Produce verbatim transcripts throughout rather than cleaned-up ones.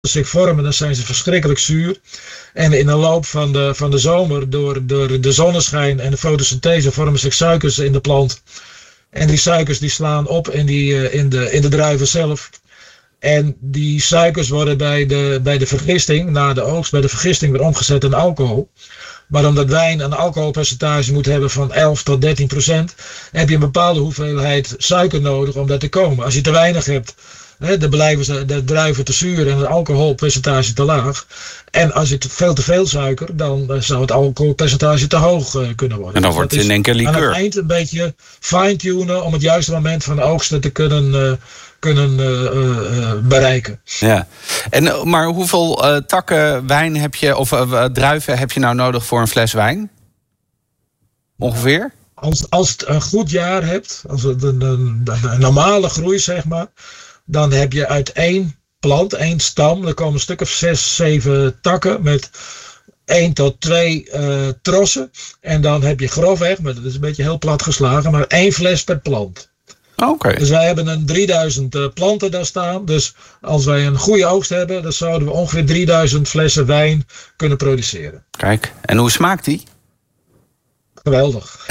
zich vormen, dan zijn ze verschrikkelijk zuur. En in de loop van de, van de zomer, door, door de zonneschijn en de fotosynthese, vormen zich suikers in de plant. En die suikers die slaan op in, die, in, de, in de druiven zelf. En die suikers worden bij de, bij de vergisting, na de oogst, bij de vergisting weer omgezet in alcohol. Maar omdat wijn een alcoholpercentage moet hebben van elf tot dertien procent, heb je een bepaalde hoeveelheid suiker nodig om daar te komen. Als je te weinig hebt, hè, dan blijven de druiven te zuur en het alcoholpercentage te laag. En als je te veel te veel suiker, dan zou het alcoholpercentage te hoog uh, kunnen worden. En dan wordt het in één keer likeur. Aan het eind een beetje fine-tunen om het juiste moment van de oogsten te kunnen, uh, kunnen uh, uh, bereiken. Ja. En, maar hoeveel uh, takken wijn heb je, of uh, druiven heb je nou nodig voor een fles wijn? Ongeveer? Als, als het een goed jaar hebt, als het een, een, een normale groei zeg maar, dan heb je uit één plant, één stam, er komen een stuk of zes, zeven takken met één tot twee uh, trossen. En dan heb je grofweg, maar dat is een beetje heel plat geslagen, maar één fles per plant. Oké. Okay. Dus wij hebben een drieduizend uh, planten daar staan. Dus als wij een goede oogst hebben, dan zouden we ongeveer drieduizend flessen wijn kunnen produceren. Kijk, en hoe smaakt die? Geweldig.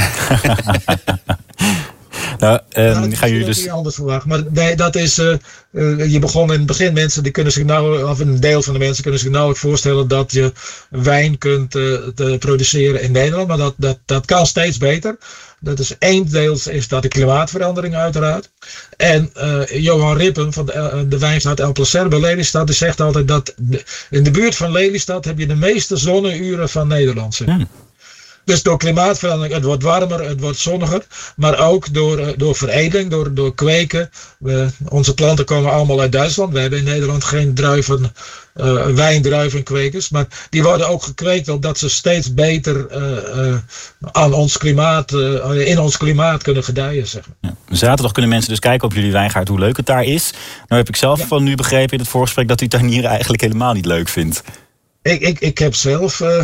Nou, um, ja, gaan jullie dus niet anders verwacht. Maar nee, dat is. Uh, uh, je begon in het begin, mensen die kunnen zich nou, of een deel van de mensen kunnen zich nauwelijks voorstellen dat je wijn kunt uh, te produceren in Nederland. Maar dat, dat, dat kan steeds beter. Dat is één deel is dat de klimaatverandering uiteraard. En uh, Johan Rippen van de, uh, de wijnstad El Placer bij Lelystad, die zegt altijd dat de, in de buurt van Lelystad heb je de meeste zonneuren van Nederland. Hmm. Dus door klimaatverandering, het wordt warmer, het wordt zonniger. Maar ook door, door veredeling, door, door kweken. We, onze planten komen allemaal uit Duitsland. We hebben in Nederland geen druiven, uh, wijndruivenkwekers. Maar die worden ook gekweekt omdat ze steeds beter uh, uh, aan ons klimaat, uh, in ons klimaat kunnen gedijen. Zeg maar. Ja. Zaterdag kunnen mensen dus kijken op jullie wijngaard hoe leuk het daar is. Nou heb ik zelf ja. van nu begrepen in het voorgesprek dat u tuinieren eigenlijk helemaal niet leuk vindt. Ik, ik, ik heb zelf... Uh,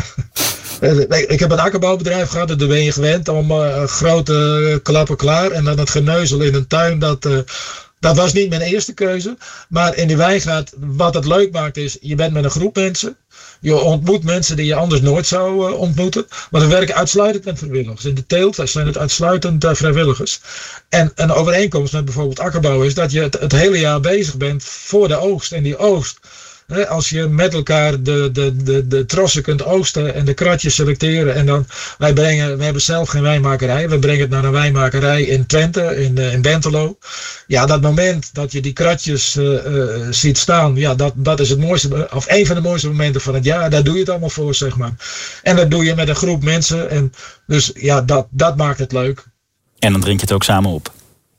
Ik heb een akkerbouwbedrijf gehad en daar ben je gewend om uh, grote klappen klaar. En dan het geneuzel in een tuin, dat, uh, dat was niet mijn eerste keuze. Maar in die wijngaard, wat het leuk maakt is, je bent met een groep mensen. Je ontmoet mensen die je anders nooit zou uh, ontmoeten. Maar we werken uitsluitend met vrijwilligers. In de teelt zijn het uitsluitend uh, vrijwilligers. En een overeenkomst met bijvoorbeeld akkerbouw is dat je het, het hele jaar bezig bent voor de oogst. En die oogst... Als je met elkaar de, de, de, de trossen kunt oogsten en de kratjes selecteren. En dan, wij brengen, we hebben zelf geen wijnmakerij. We brengen het naar een wijnmakerij in Twente, in, in Bentelo. Ja, dat moment dat je die kratjes uh, uh, ziet staan. Ja, dat, dat is het mooiste, of een van de mooiste momenten van het jaar. Daar doe je het allemaal voor, zeg maar. En dat doe je met een groep mensen. En dus ja, dat, dat maakt het leuk. En dan drink je het ook samen op.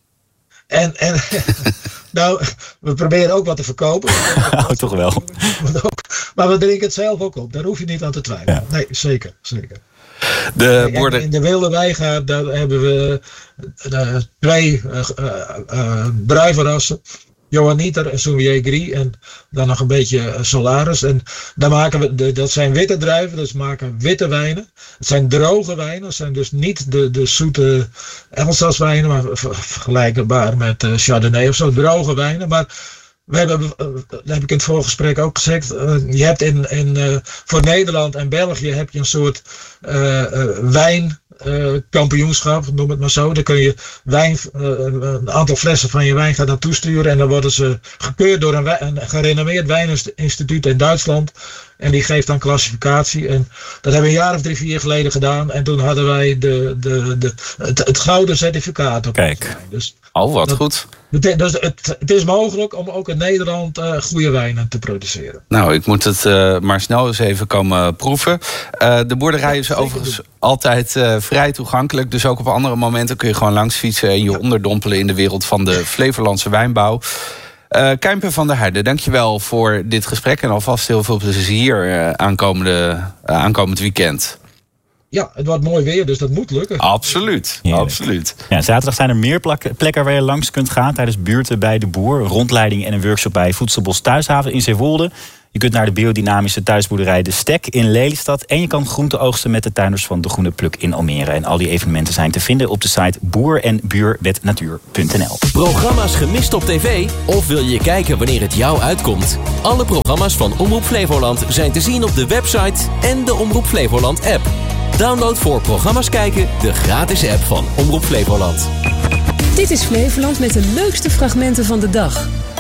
En, en nou, we proberen ook wat te verkopen. Oh, toch wel. Maar we drinken het zelf ook op. Daar hoef je niet aan te twijfelen. Ja. Nee, zeker, zeker. De borden... In de wilde wijngaard daar hebben we uh, twee uh, uh, uh, druivenrassen. Johanniter en Sauvignon Gris en dan nog een beetje Solaris. En daar maken we, de, dat zijn witte druiven, dus we maken witte wijnen. Het zijn droge wijnen, het zijn dus niet de, de zoete Elsass-wijnen, maar vergelijkbaar met uh, Chardonnay of zo, droge wijnen. Maar we hebben, uh, dat heb ik in het voorgesprek ook gezegd, uh, je hebt in, in, uh, voor Nederland en België heb je een soort uh, uh, wijn... Uh, kampioenschap, noem het maar zo. Dan kun je wijn, uh, een aantal flessen van je wijn gaan naartoe sturen en dan worden ze gekeurd door een, wijn, een gerenommeerd wijninstituut in Duitsland. En die geeft dan klassificatie. En dat hebben we een jaar of drie, vier geleden gedaan. En toen hadden wij de, de, de, het, het gouden certificaat op. Kijk. Dus oh, wat dat, goed. Dus het, het is mogelijk om ook in Nederland uh, goede wijnen te produceren. Nou, ik moet het uh, maar snel eens even komen proeven. Uh, de boerderij is overigens altijd uh, vrij toegankelijk. Dus ook op andere momenten kun je gewoon langs fietsen en je ja. onderdompelen in de wereld van de Flevolandse wijnbouw. Uh, Kuimper van der Heijden, dankjewel voor dit gesprek. En alvast heel veel plezier uh, aankomende, uh, aankomend weekend. Ja, het wordt mooi weer, dus dat moet lukken. Absoluut, ja, absoluut. Ja, zaterdag zijn er meer plekken waar je langs kunt gaan tijdens buurten bij de boer. Rondleiding en een workshop bij Voedselbos Thuishaven in Zeewolde. Je kunt naar de biodynamische thuisboerderij De Stek in Lelystad. En je kan groente oogsten met de tuinders van De Groene Pluk in Almere. En al die evenementen zijn te vinden op de site boer en buur met natuur punt n l. Programma's gemist op tv? Of wil je kijken wanneer het jou uitkomt? Alle programma's van Omroep Flevoland zijn te zien op de website en de Omroep Flevoland app. Download voor programma's kijken de gratis app van Omroep Flevoland. Dit is Flevoland met de leukste fragmenten van de dag.